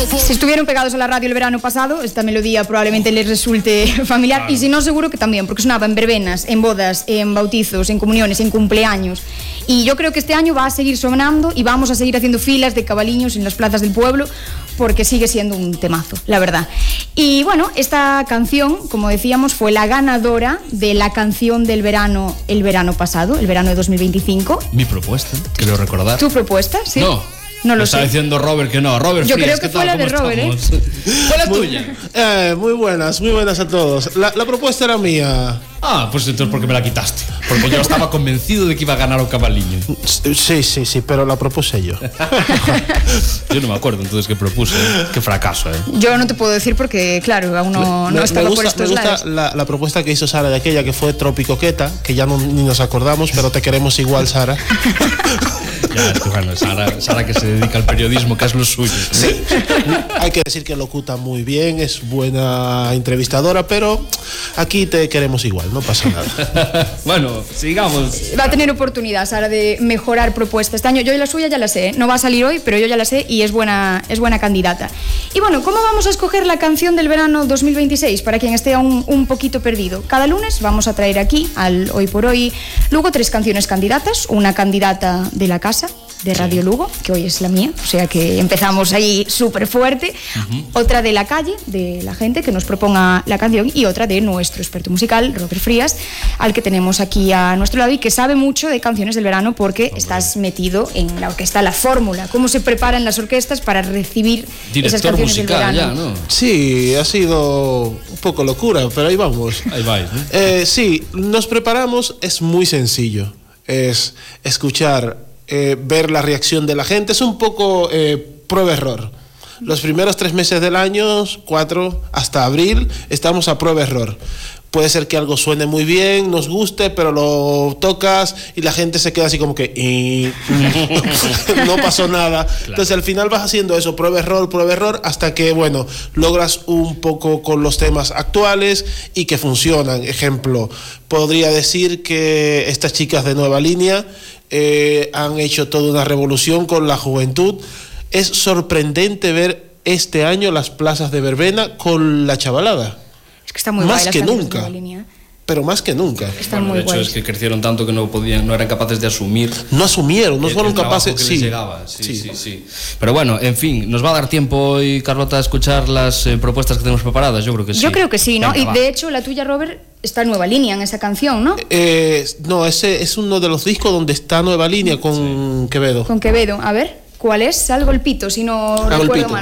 Si estuvieron pegados a la radio el verano pasado, esta melodía probablemente les resulte familiar. Claro. Y si no, seguro que también, porque sonaba en verbenas, en bodas, en bautizos, en comuniones, en cumpleaños. Y yo creo que este año va a seguir sonando y vamos a seguir haciendo filas de cabaliños en las plazas del pueblo, porque sigue siendo un temazo, la verdad. Y bueno, esta canción, como decíamos, fue la ganadora de la canción del verano el verano pasado, el verano de 2025. Mi propuesta, creo recordar. ¿Tu propuesta? Sí. No lo sé. Está diciendo Robert que no. Robert Yo Frías, creo que fue la de Robert, ¿Fue la tuya? Muy buenas a todos. La propuesta era mía. Ah, pues entonces ¿por qué me la quitaste? Porque yo estaba convencido de que iba a ganar un cabaliño. Sí, pero la propuse yo. Yo no me acuerdo entonces qué propuse. Qué fracaso, Yo no te puedo decir porque, claro, aún no estaba por estos lados. Me gusta la propuesta que hizo Sara de aquella que fue Tropicoqueta, que ya ni nos acordamos, pero te queremos igual, Sara. Ya, es que bueno, Sara que se dedica al periodismo, que es lo suyo. Sí. Hay que decir que locuta muy bien, es buena entrevistadora, pero aquí te queremos igual, no pasa nada. Bueno, sigamos. Va a tener oportunidad, Sara, de mejorar propuestas este año. Yo la suya ya la sé, no va a salir hoy, pero yo ya la sé y es buena candidata. Y bueno, ¿cómo vamos a escoger la canción del verano 2026? Para quien esté aún un poquito perdido. Cada lunes vamos a traer aquí, al Hoy por Hoy, luego 3 canciones candidatas, una candidata de la casa, de Radio Lugo, que hoy es la mía, o sea que empezamos ahí súper fuerte, otra de la calle, de la gente que nos proponga la canción, y otra de nuestro experto musical, Robert Frías, al que tenemos aquí a nuestro lado y que sabe mucho de canciones del verano porque estás metido en la orquesta, la fórmula, cómo se preparan las orquestas para recibir esas canciones del verano. Ya, ¿no? Sí, ha sido un poco locura, pero ahí vamos. Ahí va. Sí, nos preparamos, es muy sencillo, es escuchar, ver la reacción de la gente, es un poco prueba-error. Los primeros 3 meses del año, 4 hasta abril, estamos a prueba-error. Puede ser que algo suene muy bien, nos guste, pero lo tocas y la gente se queda así como que no pasó nada. Claro. Entonces al final vas haciendo eso, prueba-error, hasta que, bueno, logras un poco con los temas actuales y que funcionan. Ejemplo, podría decir que estas chicas de Nueva Línea han hecho toda una revolución con la juventud. Es sorprendente ver este año las plazas de verbena con la chavalada. Es que está muy más que nunca. Pero más que nunca. Están muy de hecho, es que crecieron tanto que no eran capaces de asumir. No asumieron, no fueron capaces. Sí. Llegaba. Sí. Pero bueno, en fin, ¿nos va a dar tiempo hoy, Carlota, a escuchar las propuestas que tenemos preparadas? Yo creo que sí. Yo creo que sí, ¿no? Venga, y de hecho, la tuya, Robert, está Nueva Línea en esa canción, ¿no? No, ese es uno de los discos donde está Nueva Línea con Quevedo. Con Quevedo, a ver. ¿Cuál es? Salgo el pito, si no recuerdo mal.